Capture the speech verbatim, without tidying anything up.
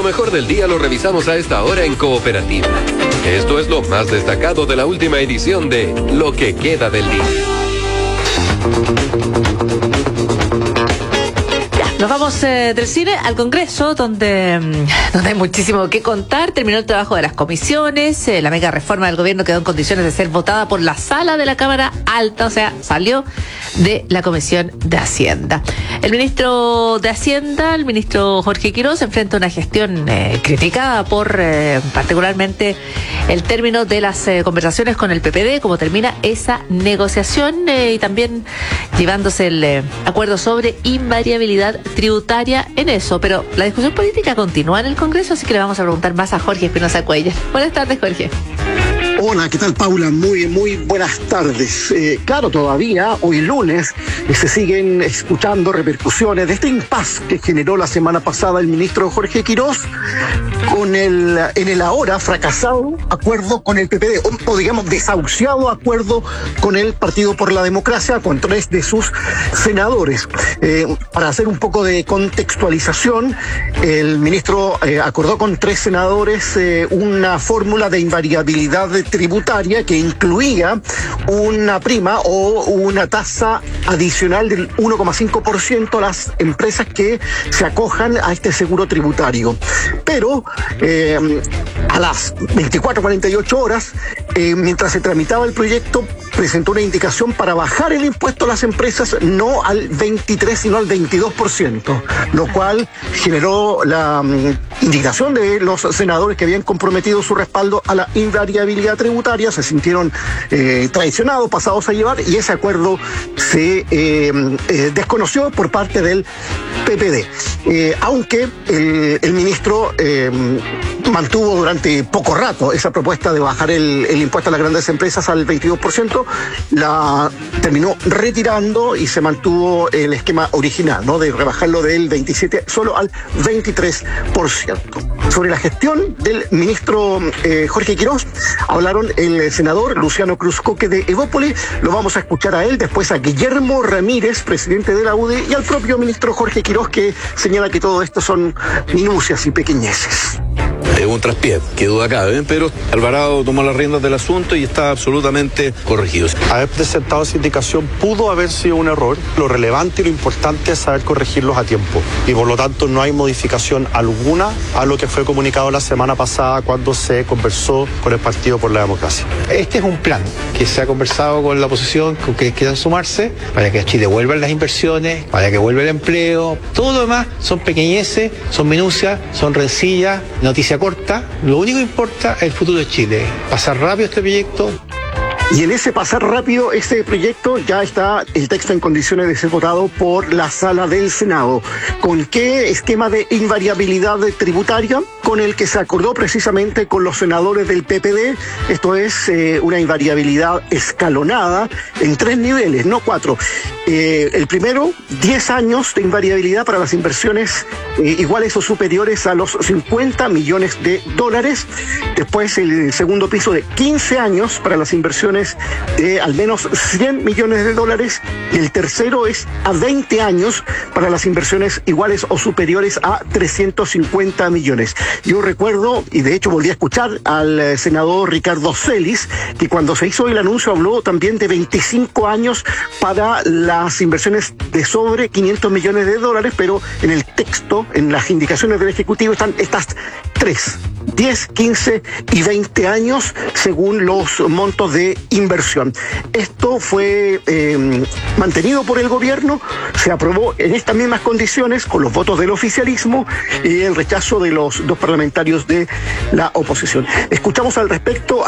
mejor del día lo revisamos a esta hora en Cooperativa. Esto es lo más destacado de la última edición de Lo que queda del día. Nos vamos eh, del cine al Congreso, donde, donde hay muchísimo que contar. Terminó el trabajo de las comisiones, eh, la mega reforma del gobierno quedó en condiciones de ser votada por la sala de la Cámara Alta, o sea, salió de la Comisión de Hacienda. El ministro de Hacienda, el ministro Jorge Quirós, enfrenta una gestión eh, criticada por eh, particularmente el término de las eh, conversaciones con el P P D, cómo termina esa negociación eh, y también llevándose el eh, acuerdo sobre invariabilidad tributaria en eso. Pero la discusión política continúa en el Congreso, así que le vamos a preguntar más a Jorge Espinosa Cuéllar. Buenas tardes, Jorge. Hola, ¿qué tal, Paula? Muy, muy buenas tardes. Eh, claro, todavía, hoy lunes, eh, se siguen escuchando repercusiones de este impasse que generó la semana pasada el ministro Jorge Quirós con el, en el ahora fracasado acuerdo con el P P D, o, o digamos desahuciado acuerdo con el Partido por la Democracia, con tres de sus senadores. Eh, para hacer un poco de contextualización, el ministro eh, acordó con tres senadores eh, una fórmula de invariabilidad de tributaria que incluía una prima o una tasa adicional del uno coma cinco por ciento a las empresas que se acojan a este seguro tributario. Pero eh, a las veinticuatro a cuarenta y ocho horas, eh, mientras se tramitaba el proyecto, presentó una indicación para bajar el impuesto a las empresas no al veintitrés sino al veintidós por ciento, lo cual generó la um, indignación de los senadores que habían comprometido su respaldo a la invariabilidad tributaria. Se sintieron eh, traicionados, pasados a llevar, y ese acuerdo se eh, eh, desconoció por parte del P P D. Eh, aunque el, el ministro eh, mantuvo durante poco rato esa propuesta de bajar el, el impuesto a las grandes empresas al veintidós por ciento, la terminó retirando y se mantuvo el esquema original, ¿no?, de rebajarlo del veintisiete solo al veintitrés por ciento. Sobre la gestión del ministro eh, Jorge Quirós hablaron el senador Luciano Cruzcoque de Evópoli. Lo vamos a escuchar a él, después a Guillermo Ramírez, presidente de la U D I, y al propio ministro Jorge Quirós, que señala que todo esto son minucias y pequeñeces. Es un traspié, qué duda cabe, pero Alvarado tomó las riendas del asunto y está absolutamente corregido. Haber presentado esa indicación pudo haber sido un error. Lo relevante y lo importante es saber corregirlos a tiempo. Y por lo tanto no hay modificación alguna a lo que fue comunicado la semana pasada cuando se conversó con el Partido por la Democracia. Este es un plan que se ha conversado con la oposición, con que quieran sumarse, para que a Chile vuelvan las inversiones, para que vuelva el empleo. Todo lo demás son pequeñeces, son minucias, son rencillas, noticia corta. Lo único que importa es el futuro de Chile. Pasar rápido este proyecto. Y en ese pasar rápido, este proyecto ya está el texto en condiciones de ser votado por la sala del Senado. ¿Con qué esquema de invariabilidad tributaria? Con el que se acordó precisamente con los senadores del P P D. Esto es eh, una invariabilidad escalonada en tres niveles, no cuatro. Eh, el primero, diez años de invariabilidad para las inversiones eh, iguales o superiores a los cincuenta millones de dólares. Después, el segundo piso de quince años para las inversiones de al menos cien millones de dólares, y el tercero es a veinte años para las inversiones iguales o superiores a trescientos cincuenta millones. Yo recuerdo, y de hecho volví a escuchar al senador Ricardo Celis, que cuando se hizo el anuncio habló también de veinticinco años para las inversiones de sobre quinientos millones de dólares, pero en el texto, en las indicaciones del Ejecutivo, están estas tres: diez, quince y veinte años según los montos de inversión. Esto fue eh, mantenido por el gobierno, se aprobó en estas mismas condiciones con los votos del oficialismo y el rechazo de los dos parlamentarios de la oposición. Escuchamos al respecto